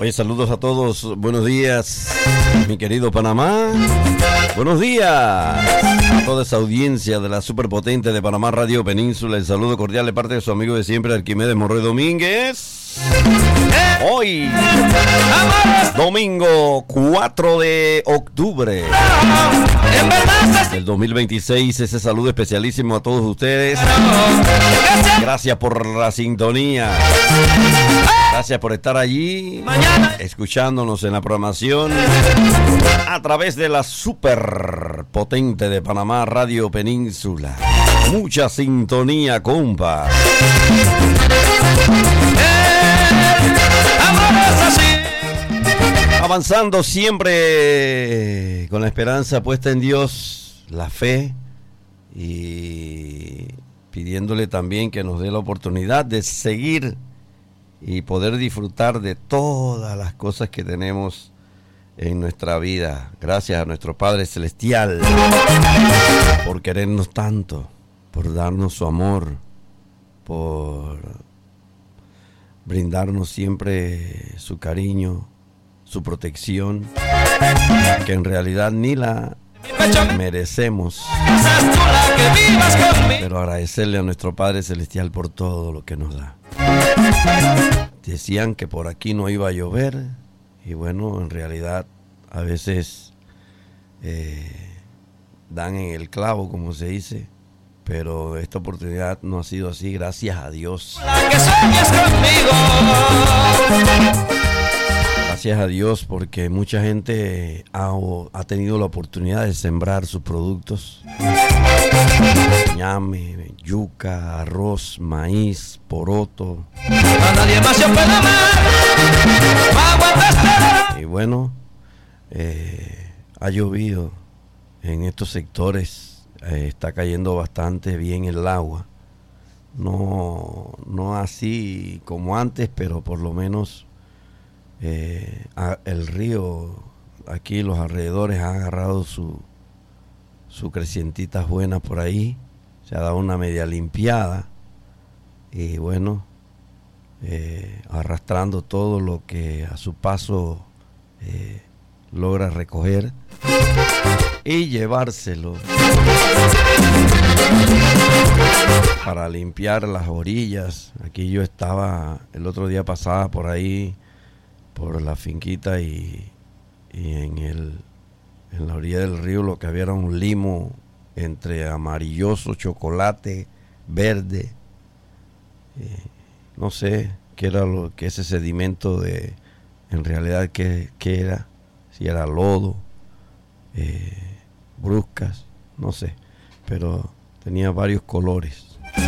Oye, saludos a todos, buenos días, mi querido Panamá. Buenos días a toda esa audiencia de la superpotente de Panamá Radio Península. El saludo cordial de parte de su amigo de siempre, Arquimedes Morroy Domínguez. Hoy, domingo 4 de octubre del 2026. Ese saludo especialísimo a todos ustedes. Gracias por la sintonía. Gracias por estar allí, escuchándonos en la programación a través de la superpotente de Panamá Radio Península. Mucha sintonía, compa. Avanzando siempre con la esperanza puesta en Dios, la fe, y pidiéndole también que nos dé la oportunidad de seguir y poder disfrutar de todas las cosas que tenemos en nuestra vida. Gracias a nuestro Padre Celestial por querernos tanto, por darnos su amor, por brindarnos siempre su cariño, su protección, que en realidad ni la merecemos, pero agradecerle a nuestro Padre Celestial por todo lo que nos da. Decían que por aquí no iba a llover, y bueno, en realidad a veces dan en el clavo, como se dice, pero esta oportunidad no ha sido así, gracias a Dios. Gracias a Dios, porque mucha gente ha tenido la oportunidad de sembrar sus productos: ñame, yuca, arroz, maíz, poroto. Y bueno, ha llovido en estos sectores, está cayendo bastante bien el agua. No así como antes, pero por lo menos el río aquí, los alrededores, ha agarrado su crecientitas buenas por ahí. Se ha dado una media limpiada y bueno, arrastrando todo lo que a su paso logra recoger y llevárselo para limpiar las orillas. Aquí yo estaba, el otro día pasaba por ahí, por la finquita, y en la orilla del río lo que había era un limo entre amarilloso, chocolate, verde, no sé qué era lo que ese sedimento de, en realidad qué era, si era lodo, bruscas, no sé, pero tenía varios colores.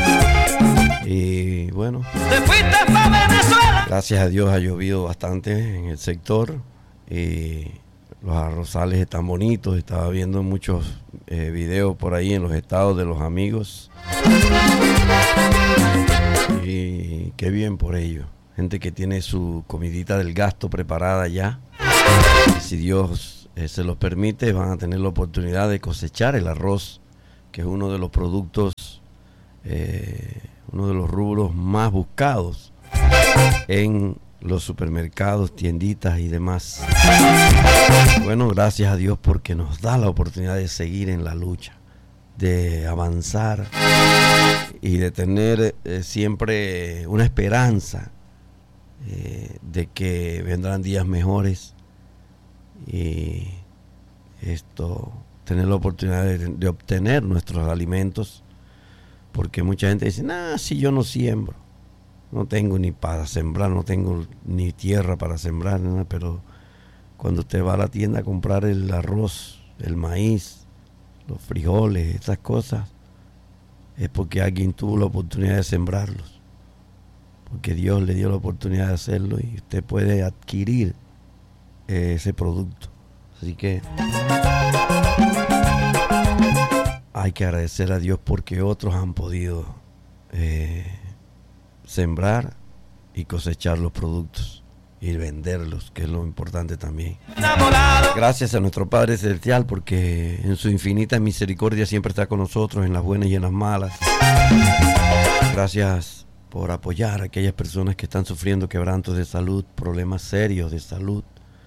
Y bueno, gracias a Dios ha llovido bastante en el sector y los arrozales están bonitos. Estaba viendo muchos videos por ahí en los estados de los amigos y qué bien por ello. Gente que tiene su comidita del gasto preparada ya, y si Dios se los permite, van a tener la oportunidad de cosechar el arroz, que es uno de los productos, uno de los rubros más buscados en los supermercados, tienditas y demás. Bueno, gracias a Dios porque nos da la oportunidad de seguir en la lucha, de avanzar y de tener siempre una esperanza de que vendrán días mejores, y tener la oportunidad de obtener nuestros alimentos, porque mucha gente dice: si yo no siembro, no tengo ni para sembrar, no tengo ni tierra para sembrar, nada. Pero cuando usted va a la tienda a comprar el arroz, el maíz, los frijoles, estas cosas, es porque alguien tuvo la oportunidad de sembrarlos, porque Dios le dio la oportunidad de hacerlo, y usted puede adquirir ese producto. Así que hay que agradecer a Dios porque otros han podido sembrar y cosechar los productos y venderlos, que es lo importante también. Gracias a nuestro Padre Celestial, porque en su infinita misericordia siempre está con nosotros en las buenas y en las malas. Gracias por apoyar a aquellas personas que están sufriendo quebrantos de salud, problemas serios de salud.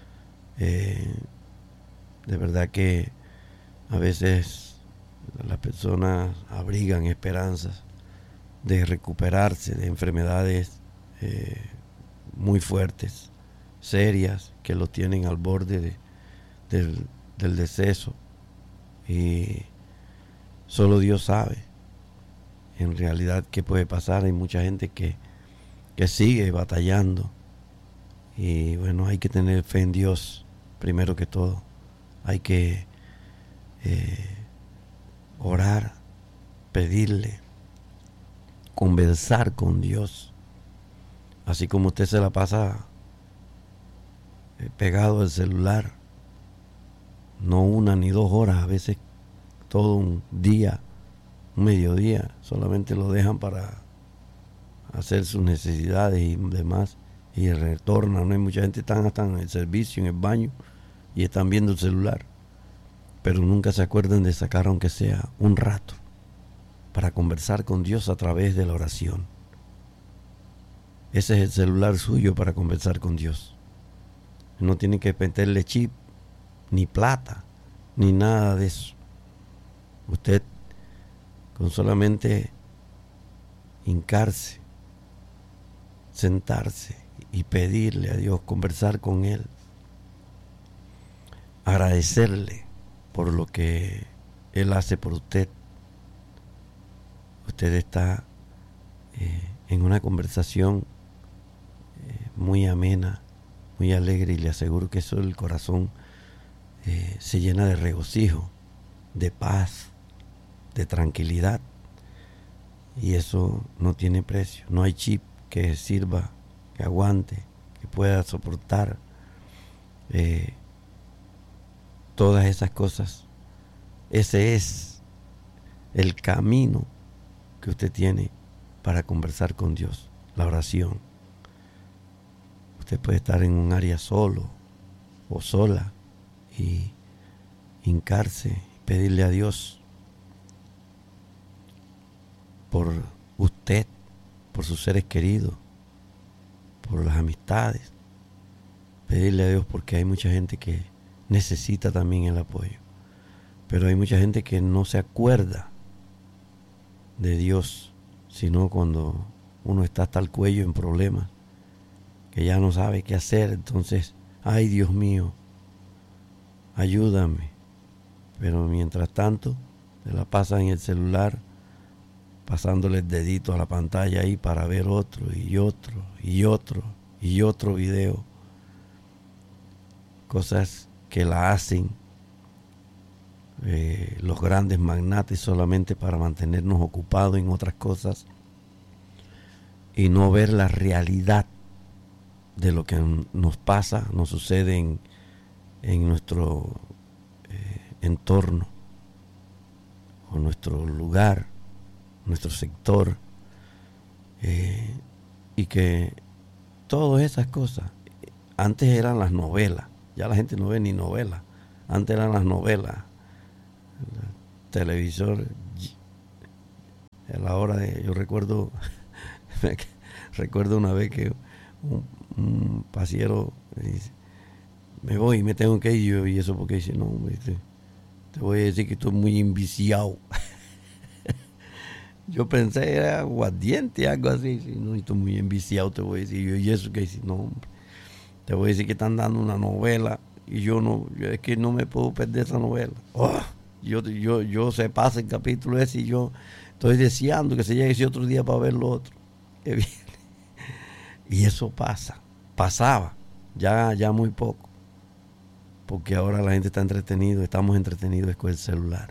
De verdad que a veces las personas abrigan esperanzas de recuperarse de enfermedades muy fuertes, serias, que lo tienen al borde del deceso. Y solo Dios sabe en realidad qué puede pasar. Hay mucha gente que sigue batallando. Y bueno, hay que tener fe en Dios primero que todo. Hay que orar, pedirle, conversar con Dios. Así como usted se la pasa pegado al celular, no 1 ni 2 horas, a veces todo un día, un mediodía, solamente lo dejan para hacer sus necesidades y demás, y retornan. No hay mucha gente, están hasta en el servicio, en el baño, y están viendo el celular, pero nunca se acuerdan de sacar aunque sea un rato para conversar con Dios a través de la oración. Ese es el celular suyo para conversar con Dios. No tiene que meterle chip, ni plata, ni nada de eso. Usted con solamente hincarse, sentarse y pedirle a Dios, conversar con Él, agradecerle por lo que Él hace por usted. Usted está en una conversación muy amena, muy alegre, y le aseguro que eso, el corazón se llena de regocijo, de paz, de tranquilidad, y eso no tiene precio. No hay chip que sirva, que aguante, que pueda soportar todas esas cosas. Ese es el camino que usted tiene para conversar con Dios, la oración. Usted puede estar en un área solo o sola y hincarse, pedirle a Dios por usted, por sus seres queridos, por las amistades. Pedirle a Dios porque hay mucha gente que necesita también el apoyo. Pero hay mucha gente que no se acuerda de Dios, sino cuando uno está hasta el cuello en problemas, que ya no sabe qué hacer. Entonces, ay, Dios mío, ayúdame. Pero mientras tanto, se la pasa en el celular, pasándole el dedito a la pantalla ahí para ver otro y otro y otro y otro video. Cosas que la hacen los grandes magnates solamente para mantenernos ocupados en otras cosas y no ver la realidad de lo que nos pasa, nos sucede en nuestro entorno o nuestro lugar, nuestro sector, y que todas esas cosas antes eran las novelas. Ya la gente no ve ni novelas. Antes eran las novelas. El televisor, a la hora de... Yo recuerdo una vez que un pasiero dice, me voy, me tengo que ir. Y eso porque dice, no, te voy a decir que estoy muy enviciado. Yo pensé era aguardiente, algo así. Si no, estoy muy enviciado, te voy a decir. Y eso que dice, no, hombre, te voy a decir que están dando una novela y yo es que no me puedo perder esa novela. Yo se pasa el capítulo ese y yo estoy deseando que se llegue ese otro día para ver lo otro que viene. Y eso pasaba, ya muy poco, porque ahora la gente está estamos entretenidos con el celular.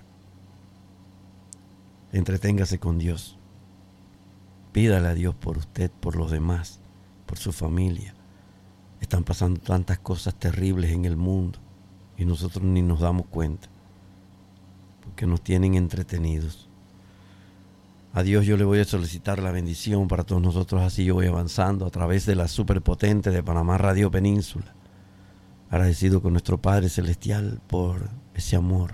Entreténgase con Dios. Pídale a Dios por usted, por los demás, por su familia. Están pasando tantas cosas terribles en el mundo y nosotros ni nos damos cuenta porque nos tienen entretenidos. A Dios yo le voy a solicitar la bendición para todos nosotros, así yo voy avanzando a través de la superpotente de Panamá Radio Península. Agradecido con nuestro Padre Celestial por ese amor,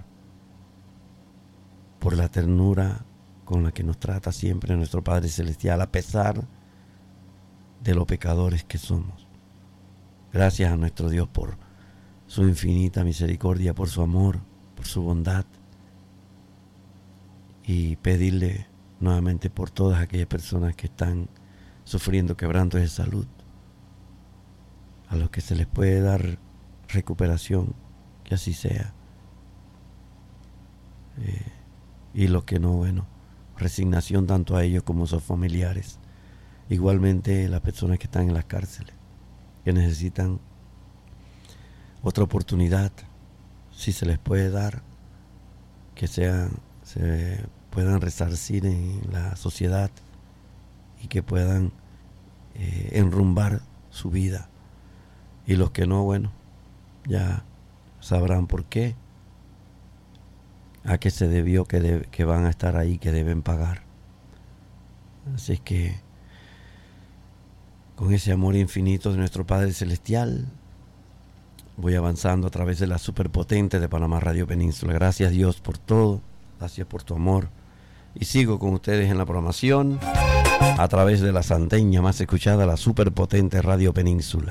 por la ternura con la que nos trata siempre nuestro Padre Celestial, a pesar de los pecadores que somos. Gracias a nuestro Dios por su infinita misericordia, por su amor, por su bondad. Y pedirle nuevamente por todas aquellas personas que están sufriendo quebrantos de salud, a los que se les puede dar recuperación, que así sea. Y los que no, bueno, resignación tanto a ellos como a sus familiares. Igualmente las personas que están en las cárceles, que necesitan otra oportunidad, si se les puede dar, que se puedan resarcir en la sociedad y que puedan enrumbar su vida. Y los que no, bueno, ya sabrán por qué, a qué se debió que van a estar ahí, que deben pagar. Así es que con ese amor infinito de nuestro Padre Celestial, voy avanzando a través de la superpotente de Panamá Radio Península. Gracias Dios por todo, gracias por tu amor. Y sigo con ustedes en la programación a través de la santeña más escuchada, la superpotente Radio Península.